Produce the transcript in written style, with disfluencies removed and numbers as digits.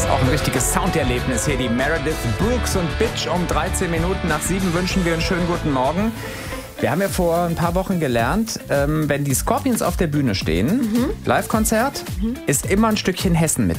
auch ein richtiges Sounderlebnis hier. Die Meredith Brooks und Bitch um 13 Minuten nach 7 wünschen wir einen schönen guten Morgen. Wir haben ja vor ein paar Wochen gelernt, wenn die Scorpions auf der Bühne stehen, Live-Konzert, ist immer ein Stückchen Hessen mit